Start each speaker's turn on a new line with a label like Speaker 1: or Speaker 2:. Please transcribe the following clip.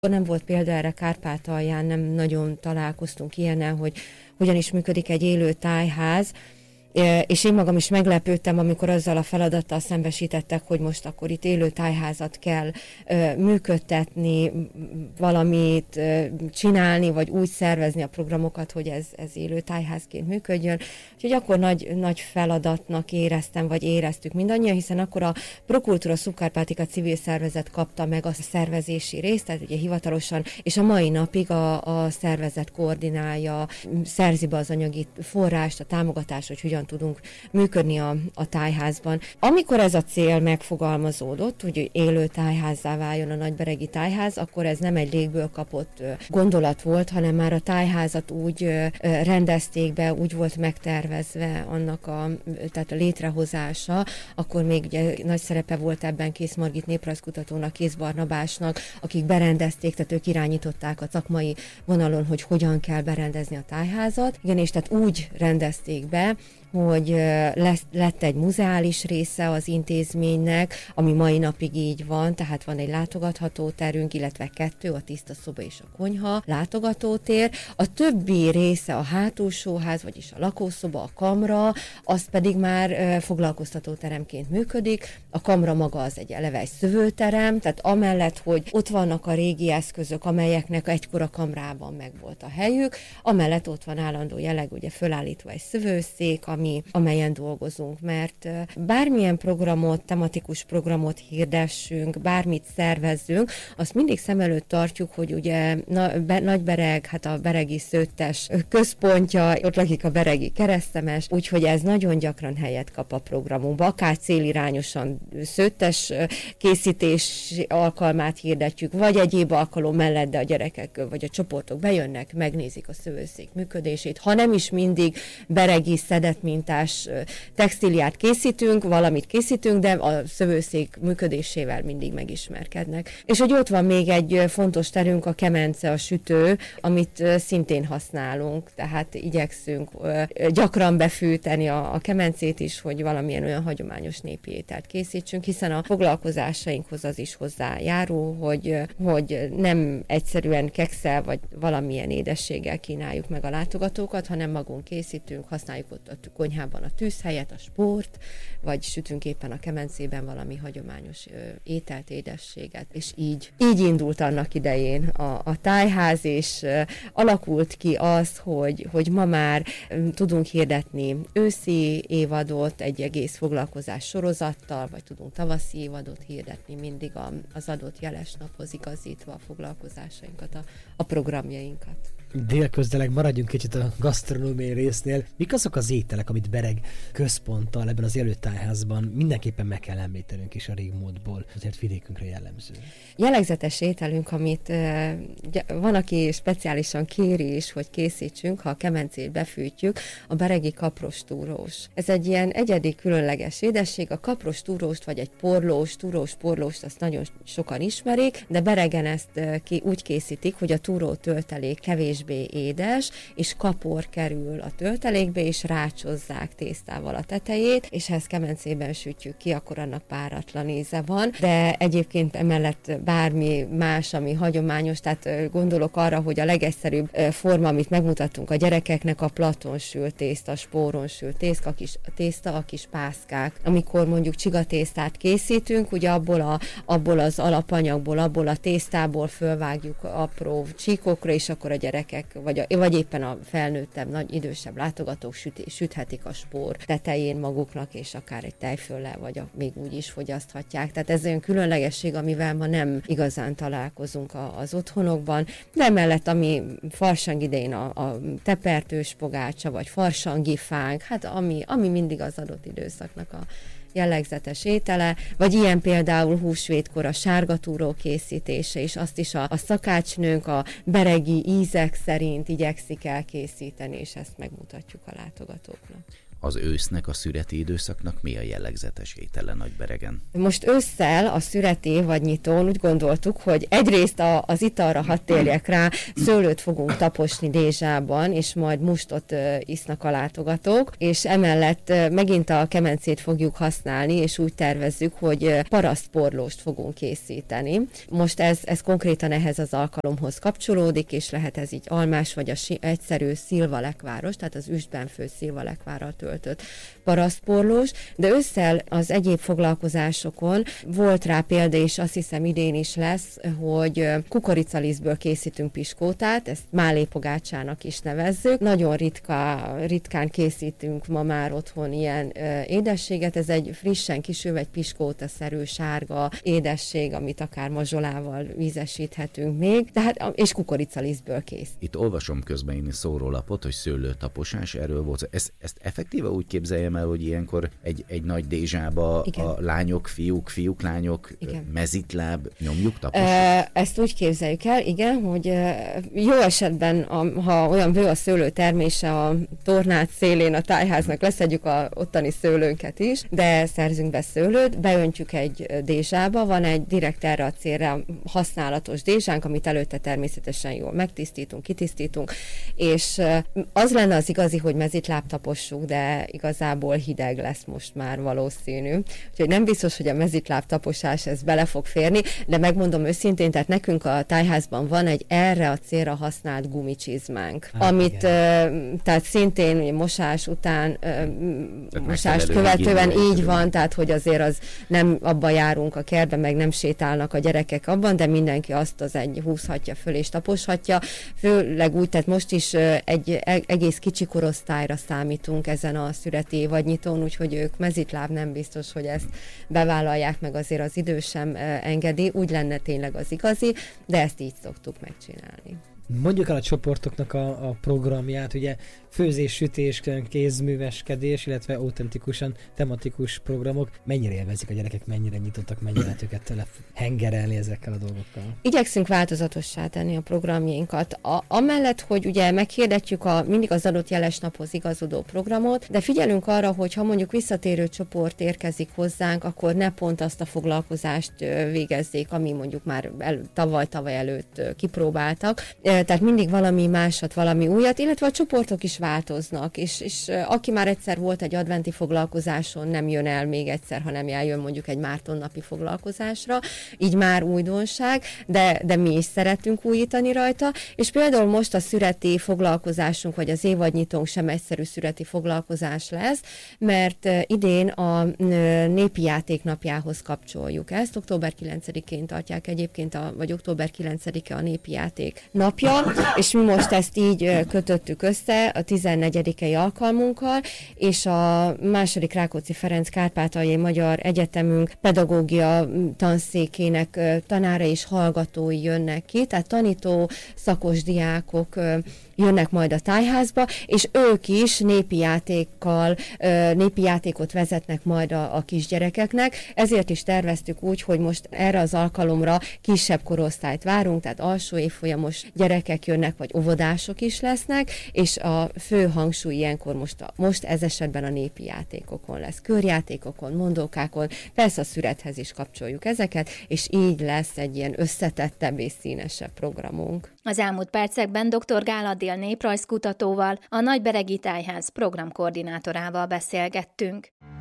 Speaker 1: Nem volt példa erre Kárpátalján, nem nagyon találkoztunk ilyennel, hogy hogyan is működik egy élő tájház, és én magam is meglepődtem, amikor azzal a feladattal szembesítettek, hogy most akkor itt élő tájházat kell működtetni, valamit csinálni, vagy úgy szervezni a programokat, hogy ez élő tájházként működjön. Úgyhogy akkor nagy feladatnak éreztem, vagy éreztük mindannyian, hiszen akkor a Prokultúra Subkárpátika civil szervezet kapta meg a szervezési részt, tehát ugye hivatalosan, és a mai napig a szervezet koordinálja, szerzi be az anyagi forrást, a támogatást, hogy hogyan tudunk működni a tájházban. Amikor ez a cél megfogalmazódott, hogy élő tájházzá váljon a Nagyberegi tájház, akkor ez nem egy légből kapott gondolat volt, hanem már a tájházat úgy rendezték be, úgy volt megtervezve annak tehát a létrehozása, akkor még ugye nagy szerepe volt ebben Kész Margit néprajzkutatónak, Kész Barnabásnak, akik berendezték, tehát ők irányították a szakmai vonalon, hogy hogyan kell berendezni a tájházat. Igen, és tehát úgy rendezték be, hogy lett egy muzeális része az intézménynek, ami mai napig így van, tehát van egy látogatható terünk, illetve 2, a tiszta szoba és a konyha, látogatótér. A többi része a hátulsóház, vagyis a lakószoba, a kamra, az pedig már foglalkoztatóteremként működik. A kamra maga az eleve egy szövőterem, tehát amellett, hogy ott vannak a régi eszközök, amelyeknek egykor a kamrában megvolt a helyük, amellett ott van állandó jelleg, ugye fölállítva egy szövőszék, amelyen dolgozunk, mert bármilyen programot, tematikus programot hirdessünk, bármit szervezzünk, azt mindig szem előtt tartjuk, hogy ugye Nagybereg, hát a beregi szőttes központja, ott lakik a beregi keresztemes, úgyhogy ez nagyon gyakran helyet kap a programunkba, akár célirányosan szőttes készítés alkalmát hirdetjük, vagy egyéb alkalom mellett, de a gyerekek vagy a csoportok bejönnek, megnézik a szövőszék működését, ha nem is mindig beregi szedett mintás textíliát készítünk, valamit készítünk, de a szövőszék működésével mindig megismerkednek. És hogy ott van még egy fontos terünk, a kemence, a sütő, amit szintén használunk, tehát igyekszünk gyakran befűteni a kemencét is, hogy valamilyen olyan hagyományos népi ételt készítsünk, hiszen a foglalkozásainkhoz az is hozzájárul, hogy nem egyszerűen kekszel vagy valamilyen édességgel kínáljuk meg a látogatókat, hanem magunk készítünk, használjuk ott a konyhában a tűz helyett, a sport, vagy sütünk éppen a kemencében valami hagyományos ételt, édességet, és így indult annak idején a tájház, és alakult ki az, hogy ma már tudunk hirdetni őszi évadot egy egész foglalkozás sorozattal, vagy tudunk tavaszi évadot hirdetni mindig az adott jeles naphoz igazítva a foglalkozásainkat, a programjainkat.
Speaker 2: Délközdeleg maradjunk kicsit a gasztronómiai résznél. Mik azok az ételek, amit Bereg központtal ebben az élő tájházban mindenképpen meg kell említenünk is a régmúltból, azért vidékünkre jellemző?
Speaker 1: Jellegzetes ételünk, amit van, aki speciálisan kéri is, hogy készítsünk, ha a kemencét befűtjük, a beregi kapros túrós. Ez egy ilyen egyedi, különleges édesség. A kapros túróst, vagy egy túrós-porlóst, azt nagyon sokan ismerik, de Beregen ezt úgy készítik, hogy a túró töltelék kevésbé édes, és kapor kerül a töltelékbe, és rácsozzák tésztával a tetejét, és ha ezt kemencében sütjük ki, akkor annak páratlan íze van, de egyébként emellett bármi más, ami hagyományos, tehát gondolok arra, hogy a legegyszerűbb forma, amit megmutattunk a gyerekeknek, a platonsült tészta, a spóronsült tészta, a kis pászkák. Amikor mondjuk csigatésztát készítünk, ugye abból az alapanyagból, abból a tésztából fölvágjuk apró csíkokra, és akkor a gyerekek, vagy éppen a felnőttebb, nagy idősebb látogatók süthetik a spór tetején maguknak, és akár egy tejföllel, vagy még úgy is fogyaszthatják. Tehát ez olyan különlegesség, amivel ma nem igazán találkozunk az otthonokban, de emellett, ami farsang idején a tepertős pogácsa, vagy farsangifánk, hát ami mindig az adott időszaknak a jellegzetes étele, vagy ilyen például húsvétkor a sárgatúró készítése, és azt is a szakácsnőnk a beregi ízek szerint igyekszik elkészíteni, és ezt megmutatjuk a látogatóknak.
Speaker 3: az ősznek, a szüreti időszaknak mi a jellegzetes étele Nagyberegen?
Speaker 1: Most ősszel a szüreti évadnyitón úgy gondoltuk, hogy egyrészt az italra, hadd térjek rá, szőlőt fogunk taposni Dézsában, és majd mustot isznak a látogatók, és emellett megint a kemencét fogjuk használni, és úgy tervezzük, hogy parasztporlóst fogunk készíteni. Most ez konkrétan ehhez az alkalomhoz kapcsolódik, és lehet ez így almás, vagy egyszerű szilvalekváros, tehát az üstben főtt szilvalekvárral töltött parasztporlós, de ősszel az egyéb foglalkozásokon volt rá példa, és azt hiszem idén is lesz, hogy kukoricalisztből készítünk piskótát, ezt málépogácsának is nevezzük. Nagyon ritkán készítünk ma már otthon ilyen édességet, ez egy frissen kisülve, egy piskóta-szerű sárga édesség, amit akár mazsolával vízesíthetünk még, tehát, és kukoricalisztből kész.
Speaker 3: Itt olvasom közben én szórólapot, hogy szőlőtaposás, erről volt. Ezt effektíve úgy képzeljem el, hogy ilyenkor egy nagy Dézsába igen. A lányok, fiúk, lányok, igen. Mezitláb, nyomjuk, tapossuk?
Speaker 1: Ezt úgy képzeljük el, igen, hogy jó esetben, ha olyan bő a szőlő termése a tornát szélén a tájháznak, leszedjük a ottani szőlőnket is, de szerzünk be szőlőt, beöntjük egy Dézsába, van egy direkt erre a célra használatos dézsánk, amit előtte természetesen jól megtisztítunk, kitisztítunk, és az lenne az igazi, hogy mezitláb tapossuk, de igazából hideg lesz most már valószínű. Úgyhogy nem biztos, hogy a mezitláb taposás ez bele fog férni, de megmondom őszintén, tehát nekünk a tájházban van egy erre a célra használt gumicsizmánk, amit tehát szintén mosás után, mosás követően így van, tehát hogy azért az nem abba járunk a kertbe, meg nem sétálnak a gyerekek abban, de mindenki azt az egy húzhatja föl és taposhatja. Főleg úgy, tehát most is egy egész kicsi korosztályra számítunk ezen a szüreti évadnyitón, úgyhogy ők mezitláb nem biztos, hogy ezt bevállalják, meg azért az idő sem engedi. Úgy lenne tényleg az igazi, de ezt így szoktuk megcsinálni.
Speaker 2: Mondjuk el a csoportoknak a programját, ugye főzés, sütés, kézműveskedés, illetve autentikusan tematikus programok. Mennyire élvezik a gyerekek, mennyire nyitottak, mennyire lehet őket hengerelni ezekkel a dolgokkal?
Speaker 1: Igyekszünk változatossá tenni a programjainkat. Amellett, hogy ugye meghirdetjük mindig az adott jeles naphoz igazodó programot, de figyelünk arra, hogy ha mondjuk visszatérő csoport érkezik hozzánk, akkor ne pont azt a foglalkozást végezzék, ami mondjuk már tavaly előtt kipróbáltak. Tehát mindig valami másat, valami újat, illetve a csoportok is változnak, és aki már egyszer volt egy adventi foglalkozáson, nem jön el még egyszer, hanem eljön mondjuk egy mártonnapi foglalkozásra, így már újdonság, de mi is szeretünk újítani rajta, és például most a szüreti foglalkozásunk, vagy az évadnyitónk sem egyszerű szüreti foglalkozás lesz, mert idén a népi játék napjához kapcsoljuk ezt, október 9-én tartják egyébként, vagy október 9-e a népi játék napja, és mi most ezt így kötöttük össze a 14. alkalmunkkal, és a második Rákóczi Ferenc Kárpátaljai Magyar Egyetemünk pedagógia tanszékének tanára és hallgatói jönnek ki, tehát tanító szakos diákok jönnek majd a tájházba, és ők is népi játékot vezetnek majd a kisgyerekeknek, ezért is terveztük úgy, hogy most erre az alkalomra kisebb korosztályt várunk, tehát alsó évfolyamos gyerekek jönnek, vagy óvodások is lesznek, és a fő hangsúly ilyenkor most ez esetben a népi játékokon lesz, körjátékokon, mondókákon, persze a szürethez is kapcsoljuk ezeket, és így lesz egy ilyen összetettebb és színesebb programunk.
Speaker 4: Az elmúlt percekben dr. Gál Adél néprajzkutatóval, a Nagyberegi Tájház programkoordinátorával beszélgettünk.